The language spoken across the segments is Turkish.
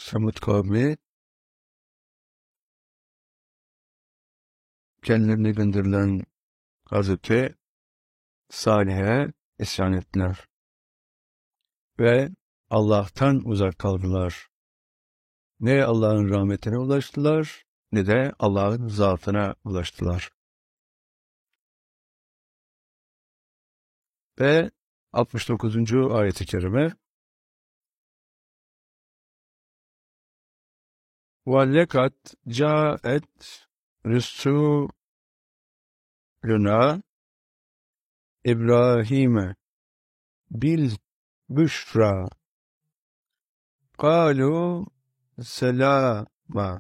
Semud kavmi kendilerine gönderilen Hazreti Salih'e isyan ettiler ve Allah'tan uzak kaldılar. Ne Allah'ın rahmetine ulaştılar ne de Allah'ın zatına ulaştılar. Ve 69. ayet-i kerime وَلَّقَدْ جَاءَتْ رُسُلُنَا إِبْرَاهِيمَ بِالْبُشْرَى قَالُوا سَلَامًا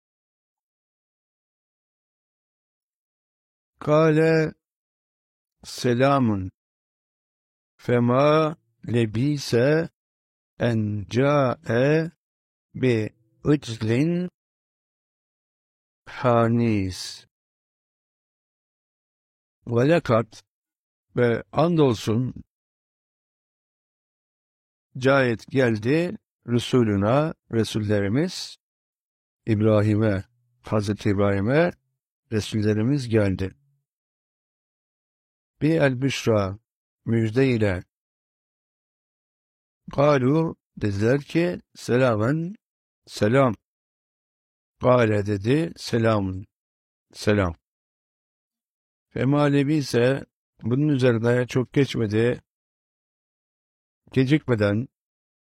قَالَ سَلَامٌ فَمَا لَبِثَ أَنْ جَاءَ بِعِجْلٍ حَنِيذٍ. وَلَقَدْ ve andolsun cayet geldi Resulüna, Resullerimiz İbrahim'e, Hazreti İbrahim'e Resullerimiz geldi. El büşra, müjde ile. Kalu, dediler ki, selamen, selam. Kale dedi, selamun, selam. Femalebi ise bunun üzerine çok geçmedi, gecikmeden